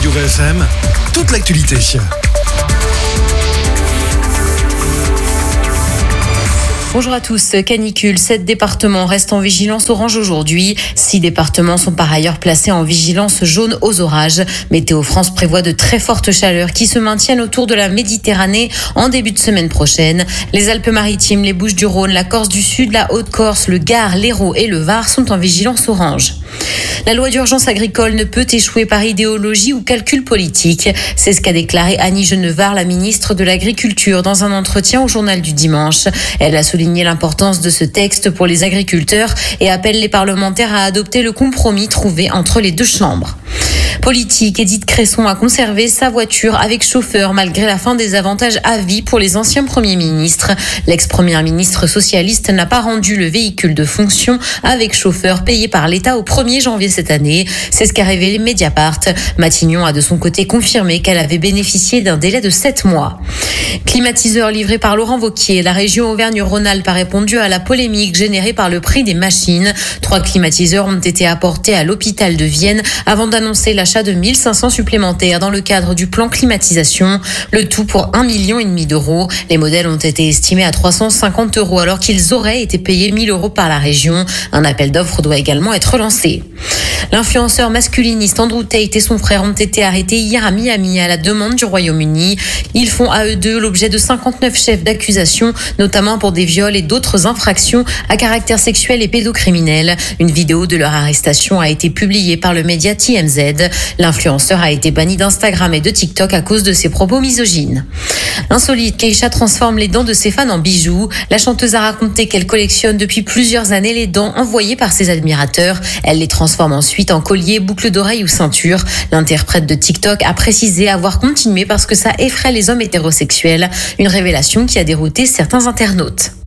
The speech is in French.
Radio VFM, toute l'actualité. Bonjour à tous. Canicule, 7 départements restent en vigilance orange aujourd'hui. 6 départements sont par ailleurs placés en vigilance jaune aux orages. Météo France prévoit de très fortes chaleurs qui se maintiennent autour de la Méditerranée en début de semaine prochaine. Les Alpes-Maritimes, les Bouches-du-Rhône, la Corse du Sud, la Haute-Corse, le Gard, l'Hérault et le Var sont en vigilance orange. La loi d'urgence agricole ne peut échouer par idéologie ou calcul politique. C'est ce qu'a déclaré Annie Genevard, la ministre de l'Agriculture, dans un entretien au journal du dimanche. Elle a souligné l'importance de ce texte pour les agriculteurs et appelle les parlementaires à adopter le compromis trouvé entre les deux chambres. Politique, Édith Cresson a conservé sa voiture avec chauffeur malgré la fin des avantages à vie pour les anciens premiers ministres. L'ex-première ministre socialiste n'a pas rendu le véhicule de fonction avec chauffeur payé par l'État au 1er janvier cette année. C'est ce qu'a révélé Mediapart. Matignon a de son côté confirmé qu'elle avait bénéficié d'un délai de 7 mois. Climatiseur livré par Laurent Wauquiez, la région Auvergne-Rhône-Alpes a répondu à la polémique générée par le prix des machines. 3 climatiseurs ont été apportés à l'hôpital de Vienne avant d'annoncer l'achat de 1500 supplémentaires dans le cadre du plan climatisation. Le tout pour 1,5 million d'euros. Les modèles ont été estimés à 350 € alors qu'ils auraient été payés 1 000 € par la région. Un appel d'offres doit également être lancé. L'influenceur masculiniste Andrew Tate et son frère ont été arrêtés hier à Miami à la demande du Royaume-Uni. Ils font à eux deux l'objet de 59 chefs d'accusation, notamment pour des viols et d'autres infractions à caractère sexuel et pédocriminel. Une vidéo de leur arrestation a été publiée par le média TMZ. L'influenceur a été banni d'Instagram et de TikTok à cause de ses propos misogynes. Insolite, Keisha transforme les dents de ses fans en bijoux. La chanteuse a raconté qu'elle collectionne depuis plusieurs années les dents envoyées par ses admirateurs. Elle les transforme ensuite en colliers, boucles d'oreilles ou ceintures. L'interprète de TikTok a précisé avoir continué parce que ça effraie les hommes hétérosexuels. Une révélation qui a dérouté certains internautes.